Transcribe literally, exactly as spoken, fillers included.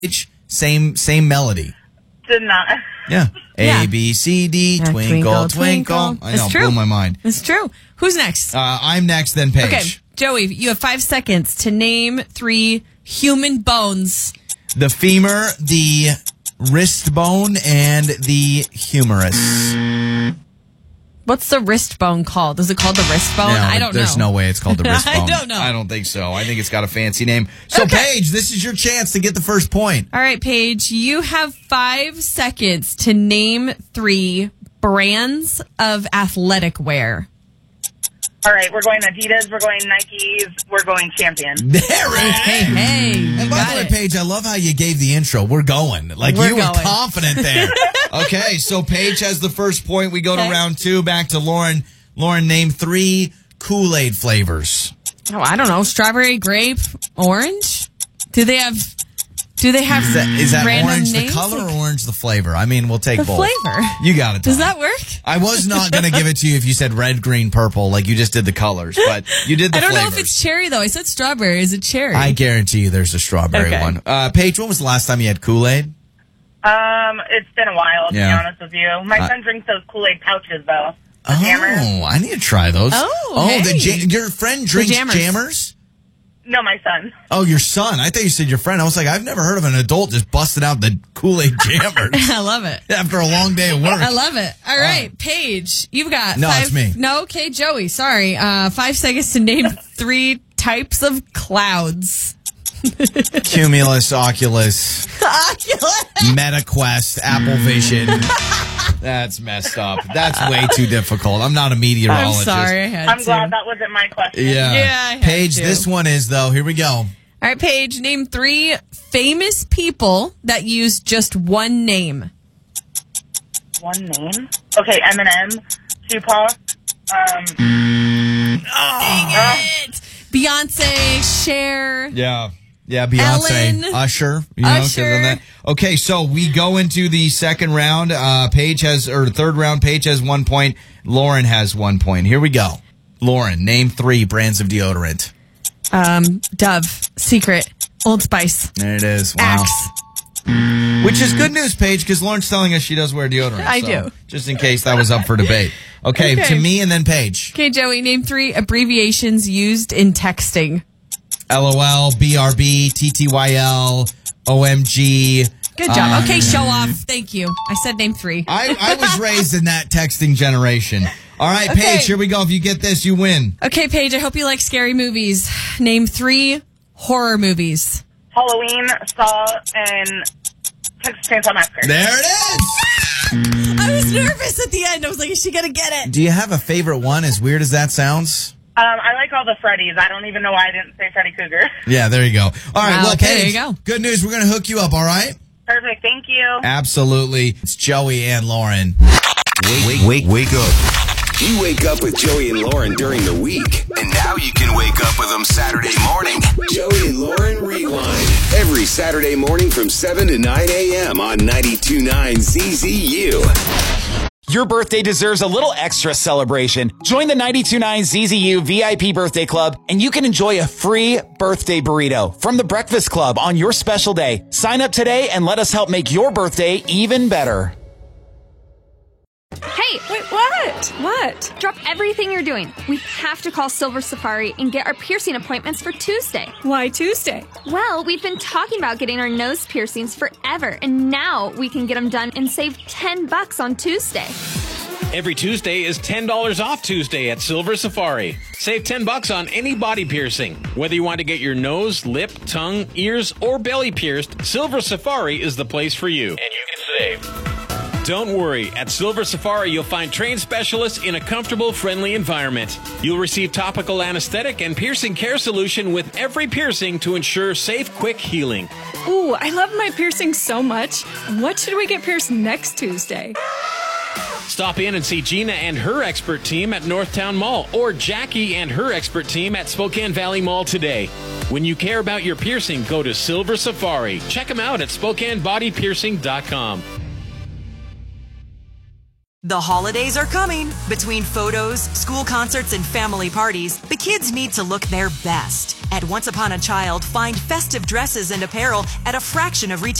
Same same melody. Did not. Yeah. Yeah. A, B, C, D, Yeah, twinkle, twinkle, twinkle. twinkle. I It's know, true. blew my mind. It's true. Who's next? Uh, I'm next, then Paige. Okay, Joey, you have five seconds to name three human bones. The femur, the wrist bone, and the humerus. What's the wrist bone called? Is it called the wrist bone? No, I don't there's know. no way it's called the wrist I bone. don't know. I don't think so. I think it's got a fancy name. So, Okay. Paige, this is your chance to get the first point. All right, Paige, you have five seconds to name three brands of athletic wear. All right, we're going Adidas, we're going Nikes, we're going Champion. There it is. Hey, hey. you And by got the way, it. Paige, I love how you gave the intro. We're going. Like, We're you were going. confident there. Okay, so Paige has the first point. We go to Okay. round two. Back to Lauren. Lauren, name three Kool-Aid flavors. Oh, I don't know. Strawberry, grape, orange? Do they have... Do they have Is that, is that random orange names? the color or orange the flavor? I mean, we'll take The both. flavor. You got it. Does Tom. that work? I was not going to give it to you if you said red, green, purple, like you just did the colors, but you did the I don't flavors. know if it's cherry, though. I said strawberry. Is it cherry? I guarantee you there's a strawberry Okay. one. Uh, Paige, when was the last time you had Kool-Aid? Um, it's been a while, to Yeah. be honest with you. My Uh, son drinks those Kool-Aid pouches, though. The Oh, Jammers. I need to try those. Oh, the hey. ja- your friend drinks Jammers. jammers? No, my son. Oh, your son. I thought you said your friend. I was like, I've never heard of an adult just busting out the Kool-Aid jammers I love it. after a long day of work. I love it. All right, Paige, you've got No, five. it's me. No, okay, Joey. Sorry. Uh, five seconds to name three types of clouds. Cumulus, Oculus, MetaQuest, Apple Vision. That's messed up. That's way too difficult. I'm not a I'm meteorologist. sorry, I had I'm to. glad that wasn't my question. Yeah. Yeah, I had Paige, to. this one is, though. Here we go. All right, Paige, name three famous people that use just one name. One name? Okay, Eminem, Tupac, um... Dang it! Beyonce, Cher. Yeah. Yeah, Beyonce, Ellen. Usher, you know, 'cause of Usher. that. Okay, so we go into the second round. Uh, Paige has, or third round, Paige has one point. Lauren has one point. Here we go. Lauren, name three brands of deodorant. Um, Dove, Secret, Old Spice, There it is. Wow. Axe. Which is good news, Paige, because Lauren's telling us she does wear deodorant. I so do. Just in case that was up for debate. Okay, Okay. to me and then Paige. Okay, Joey, name three abbreviations used in texting. LOL, B R B, T T Y L, O M G. Good job. Um, Okay, show off. Thank you. I said name three. I, I was raised in that texting generation. All right, Okay. Paige, here we go. If you get this, you win. Okay, Paige, I hope you like scary movies. Name three horror movies. Halloween, Saw, and Texas Chainsaw Massacre. There it is. I was nervous at the end. I was like, is she going to get it? Do you have a favorite one, as weird as that sounds? Um, I like all the Freddys. I don't even know why I didn't say Freddy Cougar. Yeah, there you go. All right, Wow, well, okay, there Paige, you go. good news. We're going to hook you up, all right? Perfect, thank you. Absolutely. It's Joey and Lauren. Wake, wake, wake, wake up. You wake up with Joey and Lauren during the week. And now you can wake up with them Saturday morning. Joey and Lauren Rewind. Every Saturday morning from seven to nine a.m. on ninety-two point nine Z Z U. Your birthday deserves a little extra celebration. Join the ninety-two point nine Z Z U V I P Birthday Club, and you can enjoy a free birthday burrito from the Breakfast Club on your special day. Sign up today and let us help make your birthday even better. Hey, wait, what? What? Drop everything you're doing. We have to call Silver Safari and get our piercing appointments for Tuesday. Why Tuesday? Well, we've been talking about getting our nose piercings forever, and now we can get them done and save ten bucks on Tuesday. Every Tuesday is ten dollars off Tuesday at Silver Safari. Save ten bucks on any body piercing. Whether you want to get your nose, lip, tongue, ears, or belly pierced, Silver Safari is the place for you. And you can save. Don't worry. At Silver Safari, you'll find trained specialists in a comfortable, friendly environment. You'll receive topical anesthetic and piercing care solution with every piercing to ensure safe, quick healing. Ooh, I love my piercing so much. What should we get pierced next Tuesday? Stop in and see Gina and her expert team at Northtown Mall or Jackie and her expert team at Spokane Valley Mall today. When you care about your piercing, go to Silver Safari. Check them out at Spokane Body Piercing dot com. The holidays are coming. Between photos, school concerts, and family parties, the kids need to look their best. At Once Upon a Child, find festive dresses and apparel at a fraction of retail